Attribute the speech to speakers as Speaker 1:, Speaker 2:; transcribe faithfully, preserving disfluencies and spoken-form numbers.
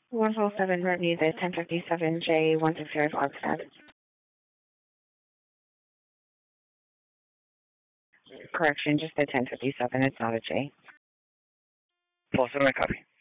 Speaker 1: one four seven Red Music, ten fifty-seven J one six zero Fogstad. Correction, just the ten fifty-seven, it's not a J.
Speaker 2: Full seven, copy.